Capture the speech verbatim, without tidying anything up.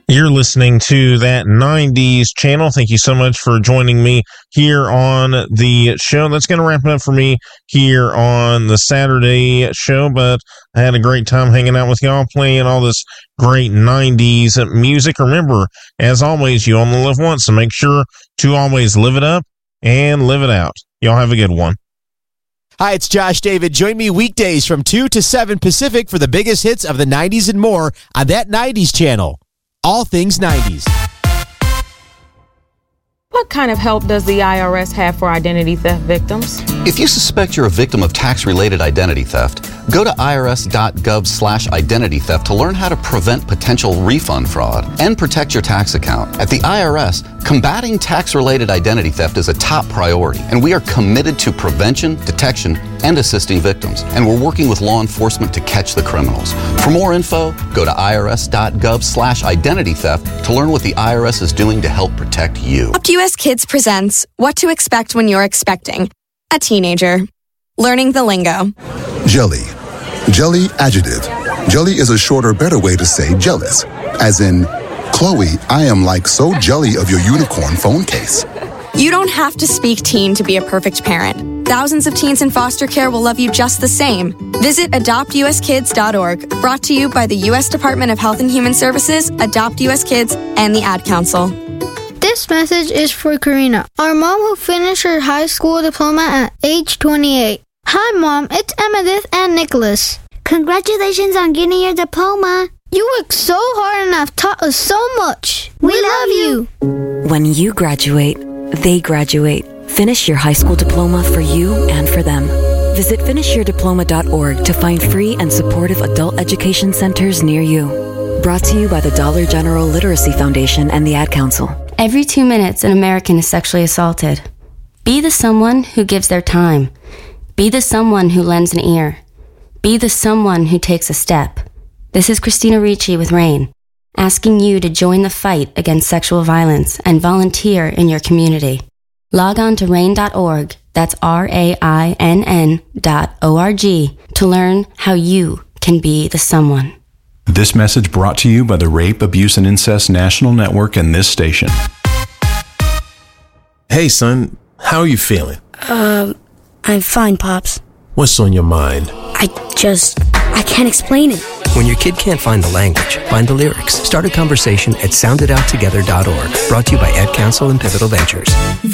You're listening to That nineties Channel. Thank you so much for joining me here on the show. That's going to wrap it up for me here on the Saturday show, but I had a great time hanging out with y'all, playing all this great nineties music. Remember, as always, you only live once, so make sure to always live it up and live it out. Y'all have a good one. Hi, it's Josh David. Join me weekdays from two to seven Pacific for the biggest hits of the nineties and more on That nineties Channel. All things nineties. What kind of help does the I R S have for identity theft victims? If you suspect you're a victim of tax-related identity theft, go to irs.gov slash identity theft to learn how to prevent potential refund fraud and protect your tax account. At the I R S, combating tax-related identity theft is a top priority, and we are committed to prevention, detection, and assisting victims. And we're working with law enforcement to catch the criminals. For more info, go to irs.gov slash identity theft to learn what the I R S is doing to help protect you. Adopt U S Kids presents What to Expect When You're Expecting a Teenager. Learning the lingo. Jelly. Jelly adjective. Jelly is a shorter, better way to say jealous. As in, Chloe, I am like so jelly of your unicorn phone case. You don't have to speak teen to be a perfect parent. Thousands of teens in foster care will love you just the same. Visit adopt u s kids dot org, brought to you by the U S Department of Health and Human Services, Adopt U S Kids, and the Ad Council. This message is for Karina, our mom who finished her high school diploma at age twenty-eight. Hi, Mom. It's Emmettith and Nicholas. Congratulations on getting your diploma. You worked so hard and have taught us so much. We, we love you. When you graduate, they graduate. Finish your high school diploma for you and for them. Visit finish your diploma dot org to find free and supportive adult education centers near you. Brought to you by the Dollar General Literacy Foundation and the Ad Council. Every two minutes, an American is sexually assaulted. Be the someone who gives their time. Be the someone who lends an ear. Be the someone who takes a step. This is Christina Ricci with RAIN, asking you to join the fight against sexual violence and volunteer in your community. Log on to rain dot org, that's R A I N N dot O R G, to learn how you can be the someone. This message brought to you by the Rape, Abuse, and Incest National Network and this station. Hey, son, how are you feeling? Um, I'm fine, Pops. What's on your mind? I just, I can't explain it. When your kid can't find the language, find the lyrics. Start a conversation at sound it out together dot org. Brought to you by Ad Council and Pivotal Ventures.